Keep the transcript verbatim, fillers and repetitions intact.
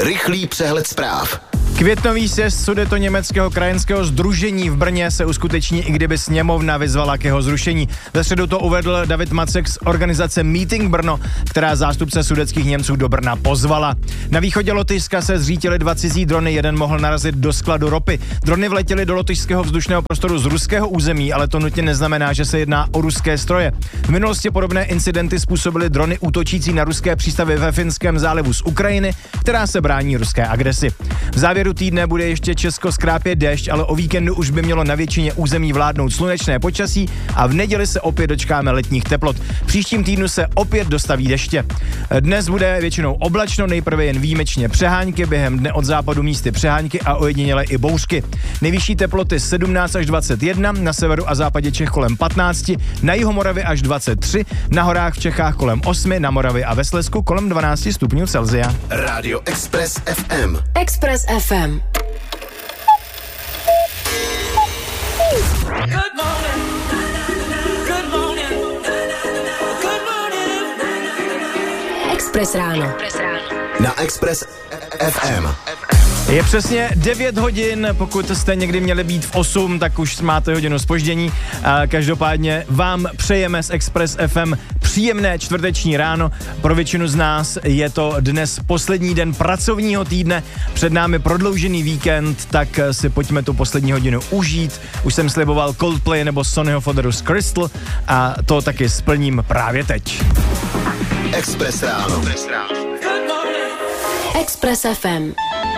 Rychlý přehled zpráv. Květnový sjezd Sudetoněmeckého krajanského sdružení v Brně se uskuteční, i kdyby sněmovna vyzvala k jeho zrušení. Ve středu to uvedl David Macek z organizace Meeting Brno, která zástupce sudetských Němců do Brna pozvala. Na východě Lotyšska se zřítily dva cizí drony, jeden mohl narazit do skladu ropy. Drony vletěly do lotyšského vzdušného prostoru z ruského území, ale to nutně neznamená, že se jedná o ruské stroje. V minulosti podobné incidenty způsobily drony útočící na ruské přístavy ve Finském zálivu z Ukrajiny, která se brání ruské agresi. V závěru týdne bude ještě Česko skrápět déšť, ale o víkendu už by mělo na většině území vládnout slunečné počasí a v neděli se opět dočkáme letních teplot. V příštím týdnu se opět dostaví deště. Dnes bude většinou oblačno, nejprve jen výjimečně přehánky, během dne od západu místy přehánky a ojediněle i bouřky. Nejvyšší teploty sedmnáct až dvacet jedna, na severu a západě Čech kolem patnáct, na jihomoravě až dvacet tři, na horách v Čechách kolem osm, na Moravě a ve Slezsku kolem dvanáct stupňů Celsia. Radio Express F M. Express F M. Express ráno. Na Express F M. Je přesně devět hodin, pokud jste někdy měli být v osm, tak už máte hodinu zpoždění. A každopádně vám přejeme z Express F M příjemné čtvrteční ráno. Pro většinu z nás je to dnes poslední den pracovního týdne, před námi prodloužený víkend, tak si pojďme tu poslední hodinu užít. Už jsem sliboval Coldplay nebo Sonnyho foderu z Crystal a to taky splním právě teď. Express ráno. Express F M.